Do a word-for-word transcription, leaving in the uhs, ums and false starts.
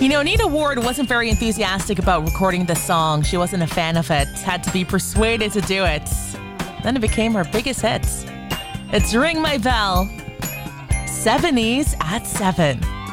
You know, Nina Ward wasn't very enthusiastic about recording the song. She wasn't a fan of it. Had to be persuaded to do it. Then it became her biggest hit. It's Ring My Bell. seventies at seven.